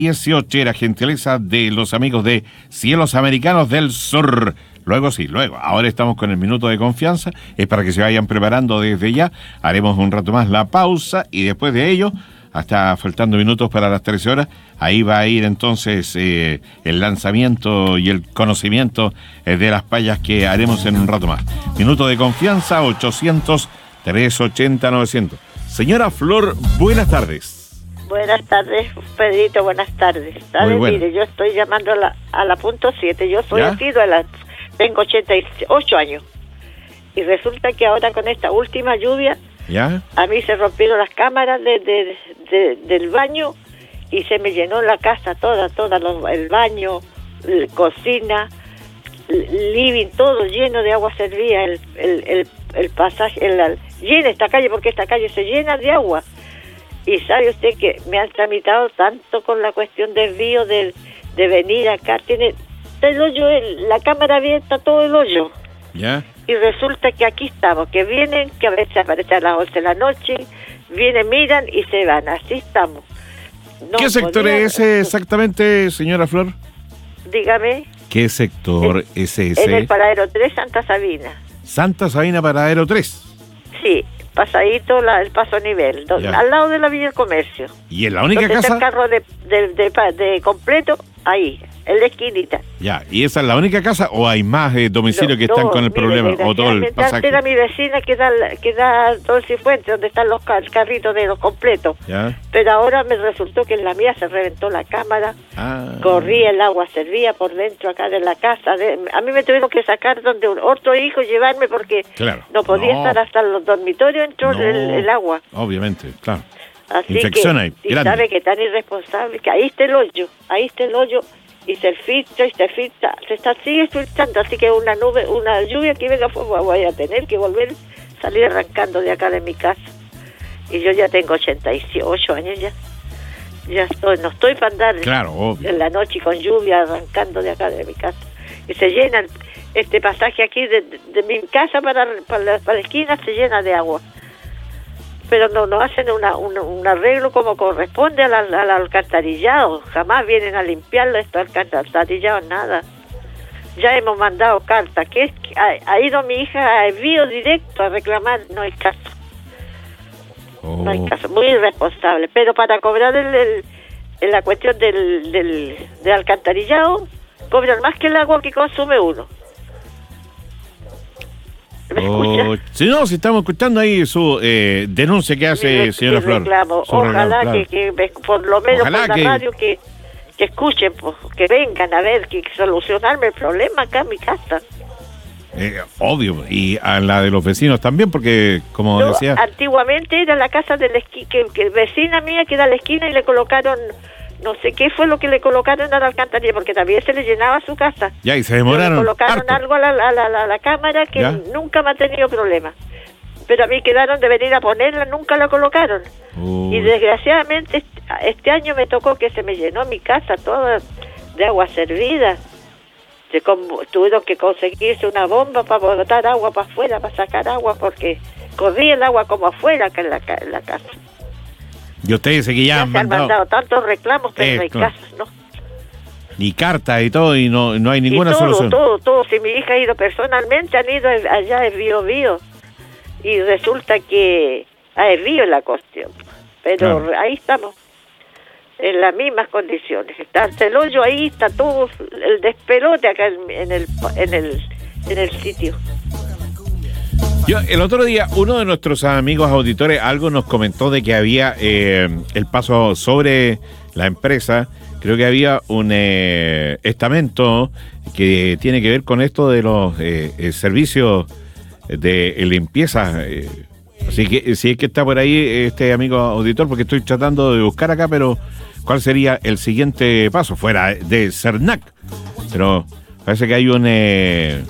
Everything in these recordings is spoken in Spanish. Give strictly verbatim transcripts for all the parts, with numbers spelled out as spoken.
dieciocho era gentileza de los amigos de Cielos Americanos del Sur. Luego sí, luego, ahora estamos con el minuto de confianza, es para que se vayan preparando desde ya, haremos un rato más la pausa y después de ello, hasta faltando minutos para las trece horas, ahí va a ir entonces eh, el lanzamiento y el conocimiento eh, de las payas que haremos en un rato más. Minuto de confianza, ochocientos, trescientos ochenta, novecientos. Señora Flor, buenas tardes. Buenas tardes, Pedrito, buenas tardes. ¿Sabe? Bueno. Mire, yo estoy llamando a la, a la punto siete, yo soy ¿Ya? asidua, tengo ochenta y ocho años. Y resulta que ahora con esta última lluvia, ¿Ya? a mí se rompieron las cámaras de, de, de, del baño y se me llenó la casa toda, toda, los, el baño, la cocina, el living, todo lleno de agua servía, el, el, el, el pasaje, el, el, llena esta calle, porque esta calle se llena de agua. Y sabe usted que me han tramitado tanto con la cuestión del río, de, de venir acá, tiene el hoyo, el, la cámara abierta, todo el hoyo. ¿Ya? Y resulta que aquí estamos, que vienen, que a veces aparecen a las once de la noche, vienen, miran y se van, así estamos. No ¿Qué sector podía, es ese exactamente, señora Flor? Dígame. ¿Qué sector en, es ese? En el Paradero tres, Santa Sabina. Santa Sabina, Paradero tres. Sí, pasadito la, el paso a nivel, do, al lado de la Villa del Comercio. ¿Y en la única donde casa? Está el carro de, de, de, de, de completo, ahí, en la esquinita. Ya, ¿y esa es la única casa o hay más eh, domicilios No, que están no, con el mire, problema o todo el pasaje? Era mi vecina que da, que da todo el Cifuentes, donde están los car carritos de los completos. ¿Ya? Pero ahora me resultó que en la mía se reventó la cámara, Ah. corría el agua, servía por dentro acá de la casa. De, a mí me tuvieron que sacar donde un otro hijo, llevarme porque Claro. no podía No. estar hasta los dormitorios, entró No. el, el agua. Obviamente, claro. Así Infección que, ahí, y grande. sabe que tan irresponsable, que ahí está el hoyo, ahí está el hoyo, y se filtra, y se filtra, se está, sigue filtrando, así que una nube, una lluvia que venga, pues voy a tener que volver, salir arrancando de acá de mi casa. Y yo ya tengo ochenta y ocho años ya, ya estoy, no estoy para andar Claro, obvio. en la noche con lluvia arrancando de acá de mi casa. Y se llena este pasaje aquí de, de, de mi casa para, para, la, para la esquina, se llena de agua. Pero no, no hacen una, un, un arreglo como corresponde al, al, al alcantarillado. Jamás vienen a limpiarlo esto alcantarillado, nada. Ya hemos mandado carta. Que es, ha, ha ido mi hija a envío directo a reclamar, no hay caso. Oh. No hay caso, muy irresponsable. Pero para cobrar el, el, el la cuestión del, del, del alcantarillado, cobran más que el agua que consume uno. ¿Me Oh, escucha? si no, si estamos escuchando ahí su eh, denuncia que hace Mi- señora mi Flor. reclamo. Su Ojalá reclamo, claro. que, que me- por lo menos Ojalá por la que- radio que, que escuchen, pues, que vengan a ver, que solucionarme el problema acá en mi casa. Eh, obvio, y a la de los vecinos también, porque como Yo, decía... antiguamente era la casa de la esquina, que, que vecina mía que era la esquina y le colocaron, no sé qué fue lo que le colocaron a la alcantarilla, porque también se le llenaba su casa. Ya, y se Pero demoraron le colocaron harto. algo a la, a la, a la, a la cámara que ¿Ya? nunca me ha tenido problemas. Pero a mí quedaron de venir a ponerla, nunca la colocaron. Uy. Y desgraciadamente este, este año me tocó que se me llenó mi casa toda de agua servida. Se com- tuvieron que conseguirse una bomba para botar agua para afuera, para sacar agua, porque corría el agua como afuera acá en la, ca- en la casa. Y usted dice que ya, Ya han se han mandado, mandado tantos reclamos, pero Eh, no hay claro. casas, ¿no? y cartas y todo, y no, no hay ninguna y todo, solución. todo, todo. Si mi hija ha ido personalmente, han ido allá en Bío Bío. Y resulta que hay río en la cuestión. Pero Claro. ahí estamos, en las mismas condiciones. Está el hoyo ahí, está todo el despelote acá en, en el en el en el sitio. Yo, el otro día, uno de nuestros amigos auditores algo nos comentó de que había eh, el paso sobre la empresa. Creo que había un eh, estamento que tiene que ver con esto de los eh, eh, servicios de limpieza. Eh, así que si es que está por ahí este amigo auditor, porque estoy tratando de buscar acá, pero ¿cuál sería el siguiente paso? Fuera de CERNAC. Pero parece que hay un... Eh,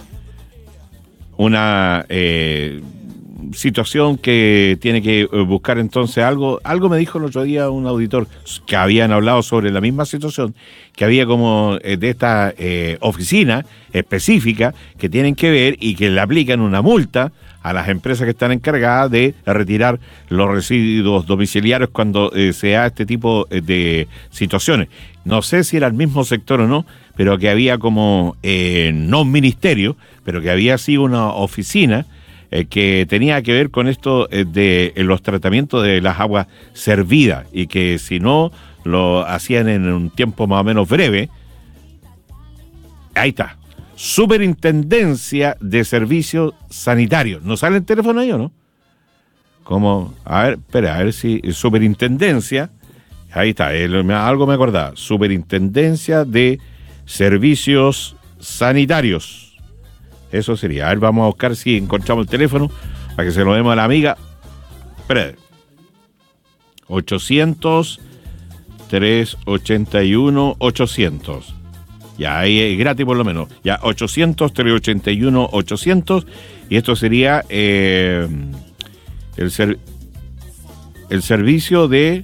una eh, situación que tiene que buscar entonces algo. Algo me dijo el otro día un auditor que habían hablado sobre la misma situación, que había como eh, de esta eh, oficina específica que tienen que ver y que le aplican una multa a las empresas que están encargadas de retirar los residuos domiciliarios cuando eh, se da este tipo de situaciones. no sé si era el mismo sector o no, pero que había como, eh, no un ministerio, pero que había sido una oficina eh, que tenía que ver con esto eh, de eh, los tratamientos de las aguas servidas, y que si no lo hacían en un tiempo más o menos breve. Ahí está. Superintendencia de Servicios Sanitarios. ¿No sale el teléfono ahí o no? Como, a ver, espera, a ver si Superintendencia, ahí está, el, algo me acordaba, Superintendencia de Servicios Sanitarios. Eso sería. A ver, vamos a buscar si encontramos el teléfono para que se lo demos a la amiga. Espera. ochocientos, trescientos ochenta y uno, ochocientos. Ya, ahí es gratis por lo menos. Ya, ochocientos, trescientos ochenta y uno, ochocientos. Y esto sería eh, el, ser, el servicio de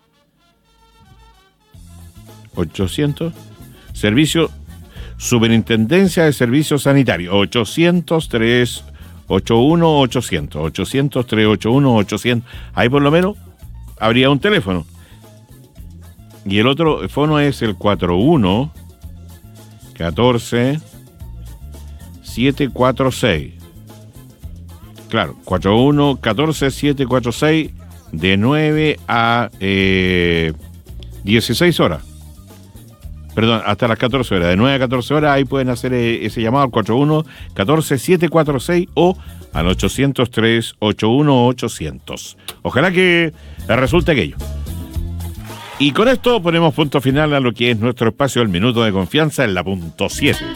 ochocientos. Servicio, Superintendencia de Servicios Sanitarios. ochocientos, trescientos ochenta y uno, ochocientos. ochocientos, trescientos ochenta y uno, ochocientos. Ahí por lo menos habría un teléfono. Y el otro teléfono es el cuarenta y uno, catorce, setecientos cuarenta y seis. Claro, cuarenta y uno, catorce, setecientos cuarenta y seis, de nueve a eh, dieciséis horas. Perdón, hasta las catorce horas. De nueve a catorce horas, ahí pueden hacer ese llamado al cuarenta y uno, catorce, setecientos cuarenta y seis o al ochocientos, trescientos ochenta y uno, ochocientos. Ojalá que les resulte aquello. Y con esto ponemos punto final a lo que es nuestro espacio, el Minuto de Confianza en la punto siete.